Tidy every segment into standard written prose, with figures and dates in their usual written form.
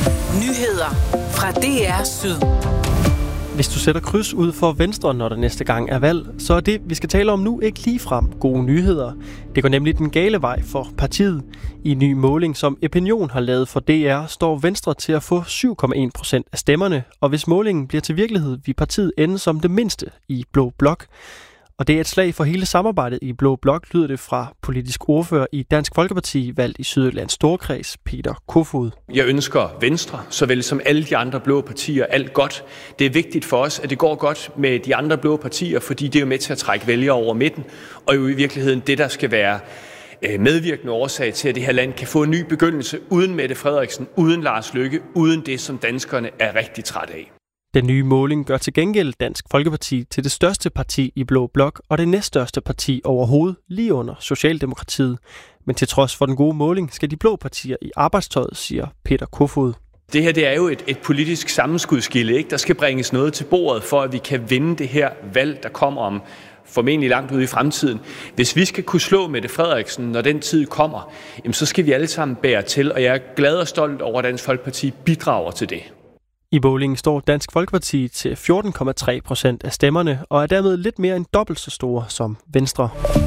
Nyheder fra DR Syd. Hvis du sætter kryds ud for Venstre, når der næste gang er valg, så er det, vi skal tale om nu, ikke ligefrem gode nyheder. Det går nemlig den gale vej for partiet. I en ny måling, som Epinion har lavet for DR, står Venstre til at få 7,1% af stemmerne, og hvis målingen bliver til virkelighed, vil partiet ende som det mindste i Blå Blok. Og det er et slag for hele samarbejdet i Blå Blok, lyder det fra politisk ordfører i Dansk Folkeparti, valgt i Sydjyllands Storkreds, Peter Kofod. Jeg ønsker Venstre, såvel som alle de andre blå partier, alt godt. Det er vigtigt for os, at det går godt med de andre blå partier, fordi det er jo med til at trække vælgere over midten, og jo i virkeligheden det, der skal være medvirkende årsag til, at det her land kan få en ny begyndelse uden Mette Frederiksen, uden Lars Løkke, uden det, som danskerne er rigtig træt af. Den nye måling gør til gengæld Dansk Folkeparti til det største parti i Blå Blok og det næststørste parti overhovedet, lige under Socialdemokratiet. Men til trods for den gode måling skal de blå partier i arbejdstøjet, siger Peter Kofod. Det her det er jo et politisk sammenskudskilde, ikke? Der skal bringes noget til bordet, for at vi kan vinde det her valg, der kommer om formentlig langt ude i fremtiden. Hvis vi skal kunne slå Mette Frederiksen, når den tid kommer, jamen, så skal vi alle sammen bære til, og jeg er glad og stolt over, at Dansk Folkeparti bidrager til det. I målingen står Dansk Folkeparti til 14,3% af stemmerne og er dermed lidt mere end dobbelt så store som Venstre.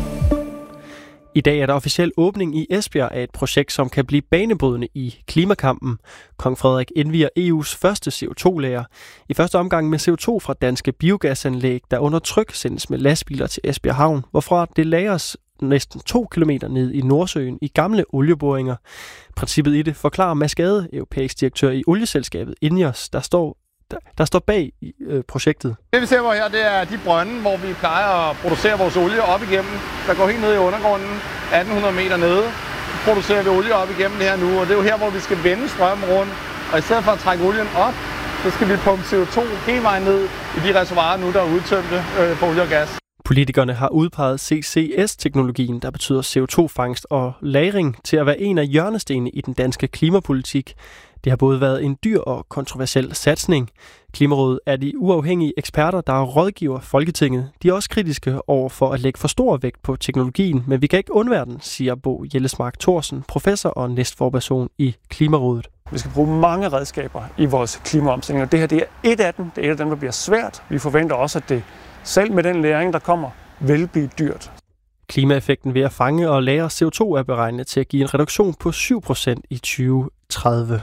I dag er der officiel åbning i Esbjerg af et projekt, som kan blive banebrydende i klimakampen. Kong Frederik indvier EU's første CO2-lager. I første omgang med CO2 fra danske biogasanlæg, der under tryk sendes med lastbiler til Esbjerg Havn, hvorfra det lagres næsten 2 kilometer ned i Nordsøen i gamle olieboringer. Princippet i det forklarer Mads Gade, europæisk direktør i olieselskabet INEOS, der står bag projektet. Det vi ser på her, det er de brønde, hvor vi plejer at producere vores olie op igennem. Der går helt ned i undergrunden, 1800 meter nede. Så producerer vi olie op igennem det her nu, og det er jo her, hvor vi skal vende strømmen rundt. Og i stedet for at trække olien op, så skal vi pumpe CO2 hele vejen ned i de reservoirer nu, der er udtømte for olie og gas. Politikerne har udpeget CCS-teknologien, der betyder CO2-fangst og lagring, til at være en af hjørnestenene i den danske klimapolitik. Det har både været en dyr og kontroversiel satsning. Klimarådet er de uafhængige eksperter, der rådgiver Folketinget. De er også kritiske over for at lægge for stor vægt på teknologien, men vi kan ikke undvære den, siger Bo Jellesmark Thorsen, professor og næstforperson i Klimarådet. Vi skal bruge mange redskaber i vores klimaomstilling, og det her det er et af dem. Det er et af dem, der bliver svært. Vi forventer også, at det selv med den læring, der kommer, vil blive dyrt. Klimaeffekten ved at fange og lagre CO2 er beregnet til at give en reduktion på 7% i 2030.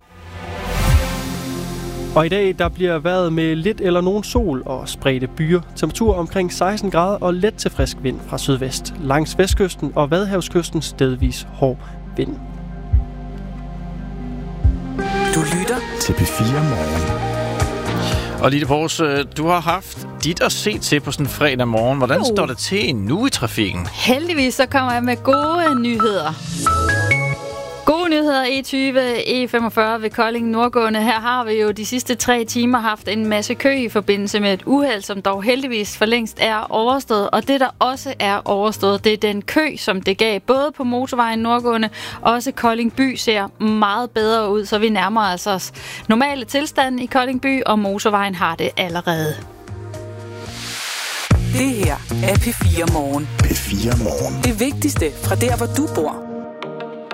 Og i dag der bliver vejret med lidt eller nogen sol og spredte byer. Temperatur omkring 16 grader og let til frisk vind fra sydvest. Langs vestkysten og Vadehavskysten stedvis hård vind. Du lytter til P4 Morgen. Og Line Pors, du har haft dit at se til på sådan en fredag morgen. Hvordan står det til nu i trafikken? Heldigvis så kommer jeg med gode nyheder. Gode nyheder E20, E45 ved Kolding Nordgående. Her har vi jo de sidste 3 timer haft en masse kø i forbindelse med et uheld, som dog heldigvis for længst er overstået. Og det, der også er overstået, det er den kø, som det gav både på motorvejen Nordgående. Også Kolding by ser meget bedre ud, så vi nærmer os normale tilstand i Kolding by, og motorvejen har det allerede. Det her er P4 Morgen. P4 Morgen. Det vigtigste fra der, hvor du bor.